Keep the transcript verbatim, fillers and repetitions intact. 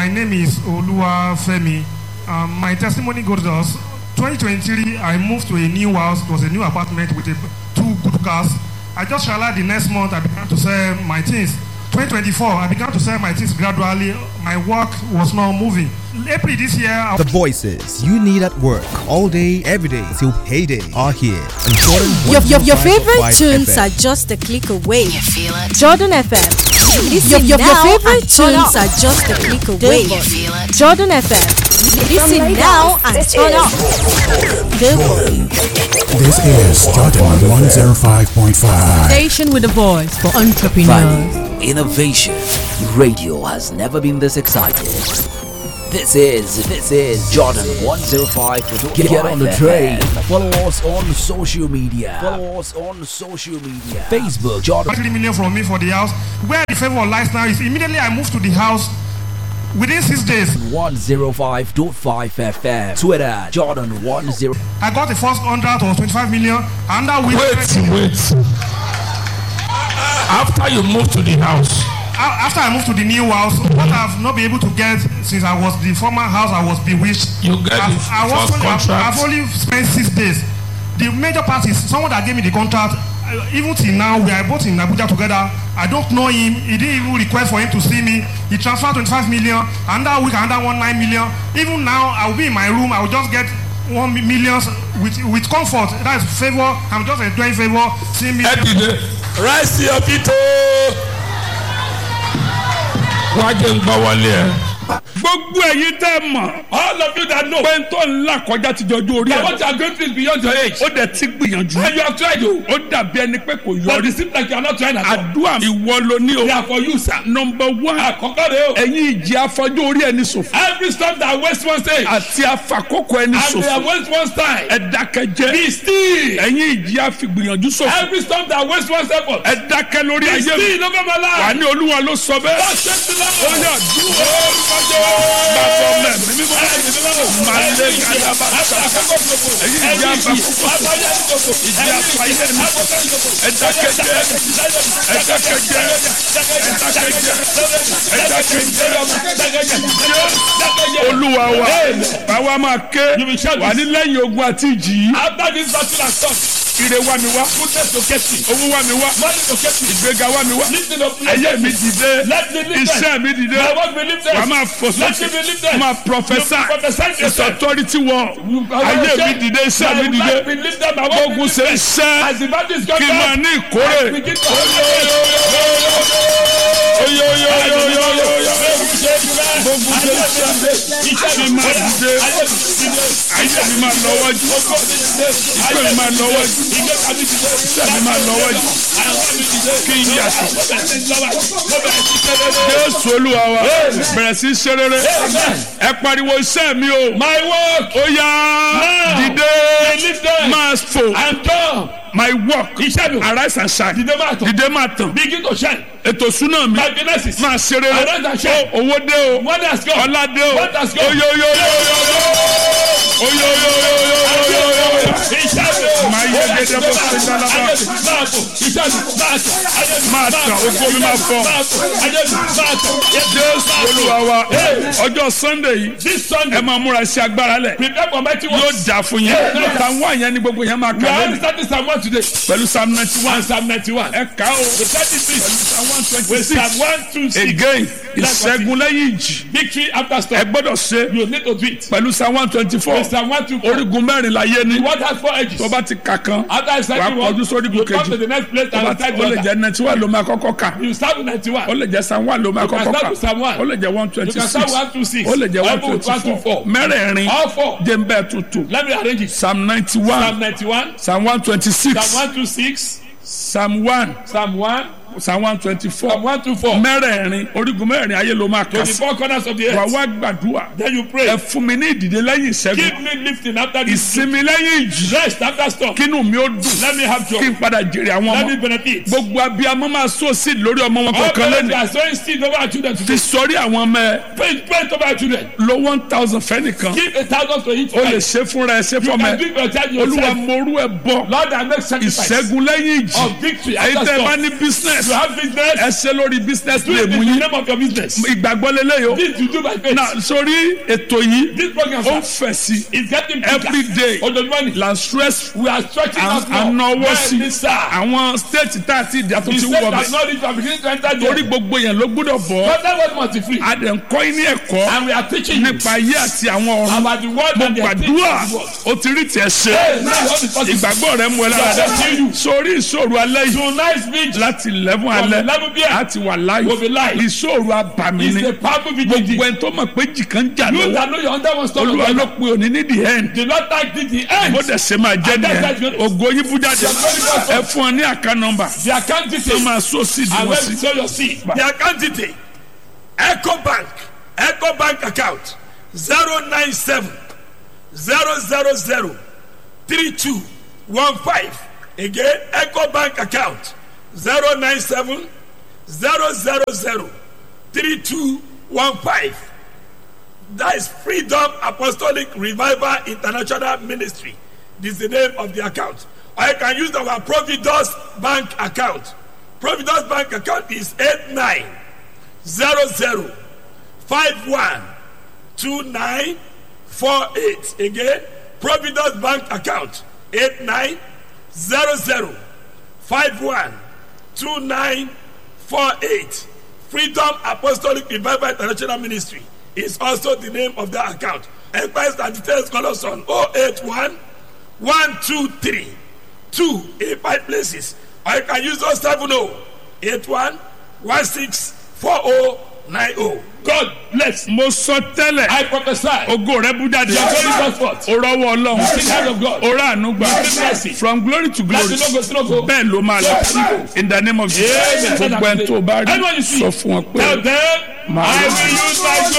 my name is Oluwafemi. Um, my testimony goes thus. twenty twenty-three, I moved to a new house. It was a new apartment with a, two good cars. I just realized the next month I began to sell my things. twenty twenty-four, I began to sell my things gradually. My work was not moving. April this year, I the voices you need at work all day, every day till payday are here. And Jordan your, your, your favorite tunes F M. Are just a click away. You feel it? Jordan F M. Listen your, your, your favorite tunes are just a click away. You feel it? Jordan F M. Listen now and turn up. This is Jordan one oh five point five. Station with a voice for entrepreneurs. Innovation. Radio has never been this excited. This is, this is Jordan one oh five point five. Get, get on the train. Follow us on social media. Follow us on social media. Facebook, Jordan. three million from me for the house. Where the favor of life now is, immediately I moved to the house. Within six days, one oh five point five F M. Twitter, Jordan ten. I got the first contract of twenty-five million. And that week, wait, wait. After you moved to the house, after I moved to the new house, what I've not been able to get since I was the former house, I was bewitched. You get I've, the I was first only, contract. I've, I've only spent six days. The major part is someone that gave me the contract. Uh, even till now, we are both in Abuja together. I don't know him. He didn't even request for him to see me. He transferred twenty-five million. Another week, another one nine million. Even now, I will be in my room. I will just get one million with with comfort. That is favor. I'm just enjoying favor. Seeing me. Rise to your feet. Wagen Bawale. Gbogbo ẹ̀yin tẹ́ mọ̀. All of you that know. Pẹ́ntọ́ ńlá kọjá ti jọjú orí ẹ̀. That what you are going through is beyond your age. Ó dẹ̀ ti gbìyànjú. And you have tried o. Ó dàbí ẹni pé kò yọrí. But it seems like you are not trying at all. Àdúrà ìwọ ló ní o. They are for you, sir. Number one. Àkọ́kọ́ rẹ̀ o. Ẹ̀yin ìjì afọ́jú orí ẹni ṣòfò. Every storm that waste one's age. Àti afakókò ẹni ṣòfò. And they waste one's time. Ẹ dákẹ́jẹ́. Be still. Ẹ̀yin ìjì afigbìyànjú ṣòfò. Every storm that waste one's effort. Ẹ dákẹ́ lórí ayé mi. Be still over my life. Wà ní Olúwa ló sọ bẹ́ẹ̀. God save the Lord. Ó yà dúró. Bàbá ọmọ ẹ̀mí mímọ́. Màlẹ́ gàdàbà sàkà. Ẹ̀yin ìjì afakókò. Ìjì afayé ẹni ṣòfò. Ẹ dákẹ́jẹ́. Ẹ dákẹ́jẹ́. Ẹ dákẹ́jẹ́. Olúwa wa báwa máa ké wà ní lẹ́yìn ogun àti ìjì. After this battle has come. Ire wá mi wá. Goodness to get me. Owó wá mi wá. Money to get me. Ìgbéga wá mi wá. Lifting up. Ayé mi dìde. Let me lift them. Iṣẹ́ mi dìde. My work be lifted. Wà á máa fò Let sókè. me be lifted. Máa prophesy. It's authority wọ. Ayé mi dìde. Iṣẹ́ mi dìde. Gbógun ṣe iṣẹ́. As the battle is going Kí n máa ní ìkórè. Oyoyoyoyoyoyoyo. Gbógun ṣe iṣẹ́. Kí n máa dìde. Ayé mi máa lọ wájú. Ìgbé mi máa lọ wájú. Iṣẹ́ mi máa lọ wájú. Kí n yàtọ̀. Jésù Olúwa wa bẹ̀rẹ̀ sí ṣe rere. Ẹ pariwo iṣẹ́ mi o. My work. Ó yá dìde máa fò. I'm done. My work. Iṣẹ́ mi. Arise and shine. Dìde máa tàn. Dìde máa tàn. Begin to shine. Ètò súná mi. My businesses. Máa ṣe rere. Arise and shine. Owó dé o. What has gone? Ọlá dé o. What has gone? Oyoyoyoyoyo. Oyoyoyoyoyo. Iṣẹ́ mi. Máa yẹ gẹ́gẹ́ bó ṣe dáná bá. Máa tàn. Iṣẹ́ mi. Máa tàn. Máa tàn. Ogo mi máa fọ. Jésù Olúwa wa. Ọjọ́ Sunday yìí. This Sunday. Ẹ máa múra sí agbára lẹ̀. Prepare for mighty works. Yóò dà fún yín. Psalm one yẹn ni gbogbo yẹn máa We kà are lónìí. starting Psalm one today. Pẹ̀lú Psalm ninety-one. And Psalm ninety-one. Ẹ kà ó. We start this week. Psalm one With twenty-six. Psalm one two six. Again, ìṣẹ́gun lẹ́yìn ìjì. Victory after storm. Ẹ gbọ́dọ̀ ṣe You need to do it. pẹ̀lú Psalm one twenty-four. With Psalm one two four. Orígun mẹ́rin láyé ni. What has four edges? Tó bá ti kà kan. After I start Wàá you kọjú sórí you gun come to kejì. the next place Tó bá and ti start ó lè the jẹ́ ninety-one ló máa kọ́kọ́ kà. You start with ninety-one. Ó lè jẹ́ Psalm one ló máa You can kọ́kọ́ start kà. with Psalm one. Ó lè jẹ́ one You can twenty-six. start one two six. Ó lè jẹ́ one Bible with one two twenty-four. four. Mẹ́rẹ̀ẹ̀rin All four. jẹ́ ń bẹ́ẹ̀ tuntun. Let me arrange it. Psalm ninety-one. Psalm ninety-one. Psalm one twenty-six. Psalm one two six. Psalm one. Psalm one. Psalm one twenty-four. Psalm one two four. Mẹ́rẹ̀ẹ̀rin orígun mẹ́rin ayé ló máa kà To the sí. four corners of the Wà earth. wá gbàdúrà. Then you pray. Ẹ fún mi ní ìdìde lẹ́yìn ìṣẹ́gun. Give me lifting after this. Ìsinmi lẹ́yìn ìjì. Rest after storm. Kínú mi ó dùn. Let me have joy. Kí n padà jèrè àwọn Let me ọmọ. benefit. Gbogbo abiyamọ máa so seed lórí ọmọ wọn All kọ̀ọ̀kan parents lẹ́nu. are sowing seed over our children Fi today. sọrí àwọn ọmọ ẹ. Pray pray over our children. Lo one thousand fẹ́nìkan. Give a thousand to each O lè child. ṣe fúnra ẹ ṣe You fọmọ can ẹ. do it for your child Olúwa yourself. morú ẹ bọ̀. Lord, I make sacrifice Ìṣẹ́gun lẹ́yìn ìjì. of victory Ẹ̀yin after tẹ́ ẹ bá storm. ní business. business. You have business. ẹ ṣe lórí business Do it name in the yín. name of your business. ìgbàgbọ́ lélẹ́yìí o. This you do by faith. na sórí ètò yìí This program ó ń sir, fẹ̀ sí is getting bigger. every day Ojoojúmọ́ ni. la stress We are stretching out more. ànáwó sí Bẹ́ẹ̀ni sá. àwọn state tá a ti di The àtúntí state wọ̀ has bẹ́ẹ̀ not reached our beginning to enter there. torí gbogbo yẹn ló gbọ́dọ̀ bọ̀ But that was not the free. a dẹ̀ ń kọ́ yín ní ẹ̀kọ́ And we are teaching you nípa ayé àti àwọn ọ̀run about the word mo and the gbàdúrà activities of the word. o ti rí tiẹ̀ ṣe Hey, now what is possible? ìgbàgbọ́ rẹ mú ẹ lára Yeah, dẹ you. sórí ìṣòro alẹ́ yìí Tonight's vigil láti eleven from alẹ́ eleven p m láti wà láàyè will be live. ìṣòro abàmì is ni a powerful vigil. gbogbo ẹni tó mọ̀ pé jìkan jà You lọ́wọ́ that know you're under one stone of olúwa ló God. pe òní ní the end The Lord thank thee the end. bó dẹ̀ ṣe máa jẹ́ And that's nìyẹn right. ògo yín bú jáde ẹ fún ọ ní àká nọ́mbà The account tó details. máa sọ sí And ìdíwọ́ when sí. you sow your seed. The account detail Eco Bank Eco Bank account zero nine seven zero zero zero three two one five again Eco Bank account zero nine seven zero zero zero three two one five. That is Freedom Apostolic Revival International Ministry. This is the name of the account. Or you can use our Providence Bank account. Providence Bank account is eight nine zero zero five one two nine four eight. Again, Providence Bank account eight nine zero zero five one two nine four eight. Freedom Apostolic Revival International Ministry is also the name of that account. Enquiries and details call us on oh eight one one two three two eight five places. Or you can use those seven oh eight one one six four oh nine oh. God bless. mo sọ tẹ́lẹ̀ I prophesy. ògo rẹ bú jáde You are going to forth. o rọwọ́ ọlọ́run See the hand of God. o rà àánú gbà See mercy. from glory to glory Láti lógo sí lógo. bẹ́ẹ̀ ló máa lọ in the name of Jesus Amen. gbogbo ẹni tó bá rí Anyone you see, sọ fún ọ pé tell them, màá I lọ. will use my